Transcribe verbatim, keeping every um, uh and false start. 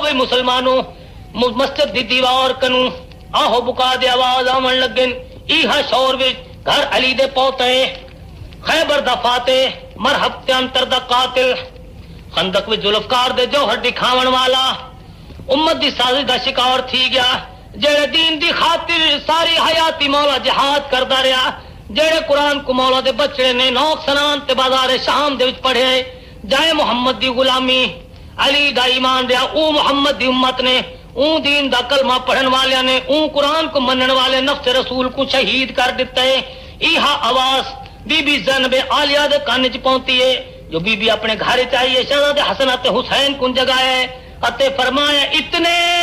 भी मुसलमानों मस्जिद दी दीवार कनू आहो बुका दे आवाज आवन लगन इहा शोर विच घर अली दे पोते खैबर दा फाते मरहब ते अंतर दा कातिल खंदक विच जुल्फकार दे जौहर दिखावन वाला उम्मत दी साजिश दा शिकार थी गया जेड़े दीन दी खातिर सारी हयाती मौला जिहाद करदा रहा जेड़े कुरान को मौला दे बच्चे ने नौक सनान ते बाजार शाम दे विच पढ़े जाए मुहम्मद दी गुलामी अली दा ईमान रहा ऊ मुहम्मद दी उम्मत ने ऊ दीन दा कलमा पढ़न वाले ने ऊ कुरान को मनन वाले नफ्स रसूल को शहीद कर दिता है इहा आवाज बीबी ज़ैनब आलिया दे कान च पहुंची है जो बीबी अपने घर चाहिए शहजादे हसन ते हुसैन को जगाए अते फरमाया इतने